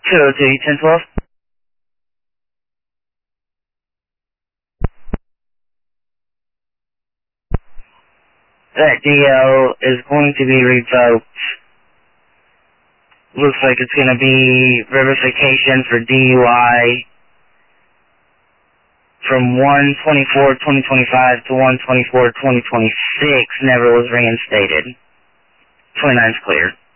202, 1012. That DL is going to be revoked. Looks like it's going to be revocation for DUI from 1/24/2025 to 1/24/2026. Never was reinstated. 29's clear.